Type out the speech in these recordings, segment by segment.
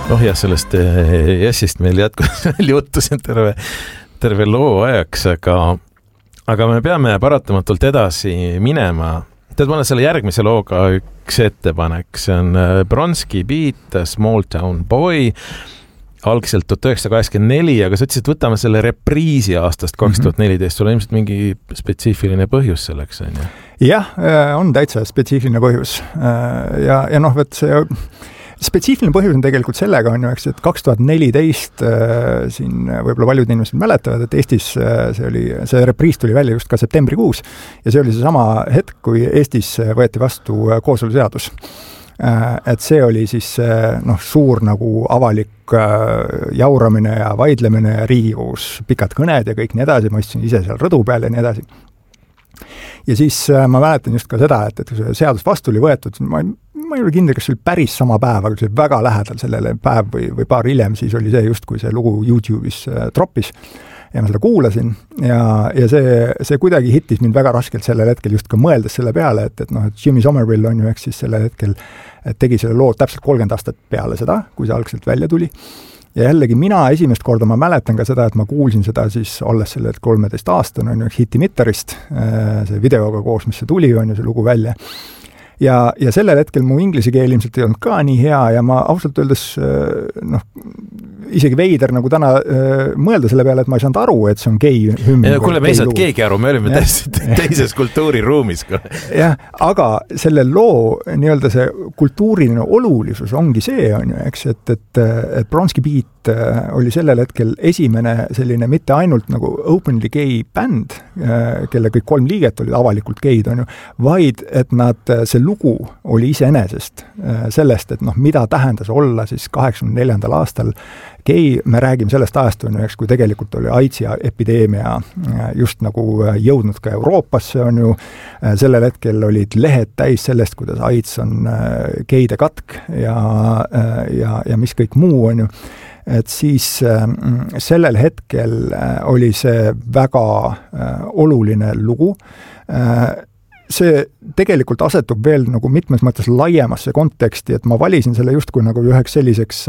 Ja sellest Yesist meil jätkus juttu siin terve loo ajaks, aga me peame paratamatult edasi minema. Tead, ma olen selle järgmise looga üks ettepanek, see on Bronski Beat, Small Town Boy, algselt 1984, aga sa ütlesid, võtame selle repriisi aastast 2014, sul on ilmselt mingi spetsiifiline põhjus selleks, on ju? Jah, on täitsa spetsiifiline põhjus ja võt see spetsiifiline põhjus on tegelikult sellega, on ju, eks, et 2014 siin võib-olla paljud inimesed mäletavad, et Eestis see repriis tuli välja just ka septembrikuus ja see oli see sama hetk, kui Eestis võeti vastu kooseluseadus. Et see oli siis suur nagu avalik jauramine ja vaidlemine ja Riigikogus pikad kõned ja kõik nii edasi, ma istusin ise seal rõdu peal ja nii edasi. Ja siis ma mäletan just ka seda, et kui see seadus vastu oli võetud, ma ei ole kindel, kas see oli päris sama päev, aga see oli väga lähedal sellele päev või paar hiljem, siis oli see just, kui see lugu YouTube'is troppis ja ma seda kuulasin ja see kuidagi hittis mind väga raskelt sellel hetkel just ka mõeldes selle peale, et Jimmy Somerville on ju eks siis sellel hetkel tegi selle loo täpselt 30 aastat peale seda, kui see algselt välja tuli. Ja jällegi mina esimest korda ma mäletan ka seda, et ma kuulsin seda siis olles selle 13 aastane on ju Hiti Mitterist, see videoga koos, mis see tuli, on ju see lugu välja. Ja sellel hetkel mu inglise keel ilmselt ei olnud ka nii hea ja ma ausalt öeldes isegi veider nagu täna mõelda selle peale, et ma ei saanud aru, et see on gei hümn. Kuule, me ei saanud keegi aru, me olime teises kultuuriruumis. Jah, aga selle loo nii-öelda see kultuuriline olulisus ongi see, on ju, eks, et Bronski Beat oli sellel hetkel esimene selline mitte ainult nagu openly gay bänd, kelle kõik 3 liiget olid avalikult geid, on ju, vaid et see lugu oli iseenesest sellest, et mida tähendas olla siis 84. aastal gei, me räägime sellest ajast, on ju, eks, kui tegelikult oli AIDSi epideemia just nagu jõudnud ka Euroopasse, on ju, sellel hetkel olid lehed täis sellest, kuidas AIDS on geide katk ja mis kõik muu, on ju, et siis sellel hetkel oli see väga oluline lugu. See tegelikult asetub veel nagu mitmes mõttes laiemasse konteksti, et ma valisin selle justkui nagu üheks selliseks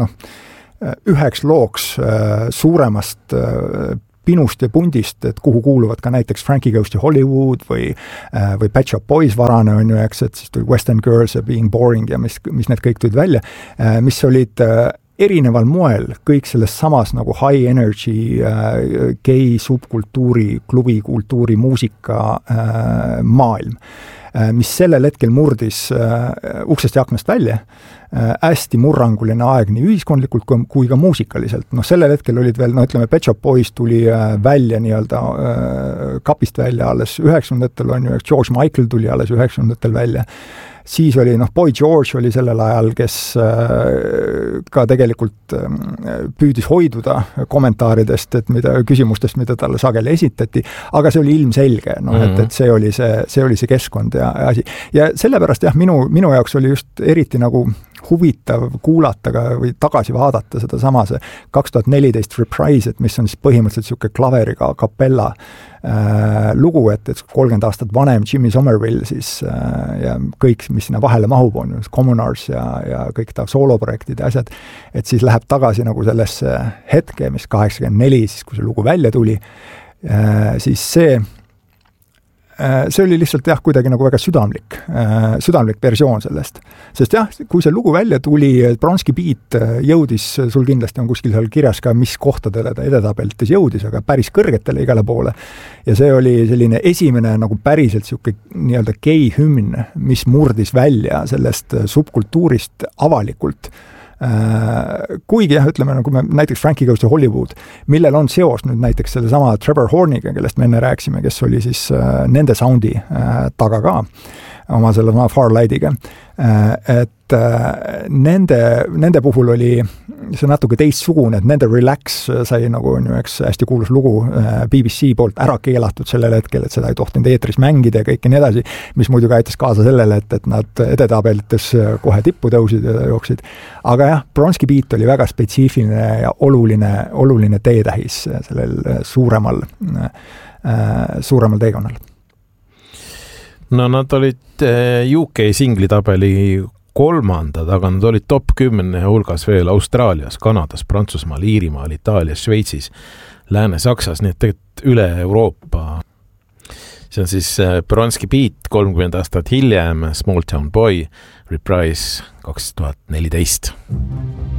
üheks looks suuremast pinust ja pundist, et kuhu kuuluvad ka näiteks Frankie Goes to Hollywood või Pet Shop Boys varane on ju, eks, et siis tuli Western Girls ja Being Boring ja mis need kõik tulid välja, mis olid erineval moel kõik sellest samas nagu high energy gei subkultuuri, klubikultuuri, muusika maailm, mis sellel hetkel murdis uksest ja aknast välja. Hästi murranguline aeg nii ühiskondlikult kui ka muusikaliselt. Sellel hetkel olid veel, ütleme, Pet Shop Boys tuli välja nii-öelda kapist välja alles 90-ndatel on ju, George Michael tuli alles 90-ndatel välja. Siis oli, Boy George oli sellel ajal, kes ka tegelikult püüdis hoiduda kommentaaridest, küsimustest, mida talle sageli esitati, aga see oli ilmselge, et see oli see keskkond ja asi. Ja sellepärast minu jaoks oli just eriti nagu huvitav kuulata või tagasi vaadata seda sama see 2014 Reprise, et mis on siis põhimõtteliselt siuke klaveriga kapella lugu, et 30 aastat vanem Jimmy Somerville siis ja kõik, mis sinna vahele mahub on, Communards ja kõik ta sooloprojektid ja asjad, et siis läheb tagasi nagu sellesse hetke, mis 84, siis kui see lugu välja tuli, siis see oli lihtsalt kuidagi nagu väga südamlik versioon sellest. Sest kui see lugu välja tuli, Bronski Beat jõudis, sul kindlasti on kuskil seal kirjas ka, mis kohtadele ta edetabelites jõudis, aga päris kõrgetele igale poole. Ja see oli selline esimene nagu päriselt siuke nii-öelda gei hümn, mis murdis välja sellest subkultuurist avalikult. Kuigi ütleme, nagu me näiteks Frankie Goes to Hollywood, millel on seos nüüd näiteks selle sama Trevor Horniga, kellest me enne rääksime, kes oli siis nende soundi taga ka oma selle Farlightiga, et nende puhul oli see natuke teistsugune, et nende Relax sai nagu on ju üks hästi kuulus lugu BBC poolt ära keelatud sellel hetkel, et seda ei tohtinud eetris mängida ja kõik nii edasi, mis muidugi aitas kaasa sellele, et nad edetabelites kohe tippu tõusid ja jooksid. Aga Bronski Beat oli väga spetsiifiline ja oluline teetähis sellel suuremal teekonnal. No nad olid UK singlitabeli 3, aga nad olid top 10 hulgas veel Austraalias, Kanadas, Prantsusmaal, Iirimaal, Itaalias, Šveitsis, Lääne-Saksas, nii et tegelikult üle Euroopa. See on siis Bronski Beat 30 aastat hiljem, Small Town Boy, Reprise 2014.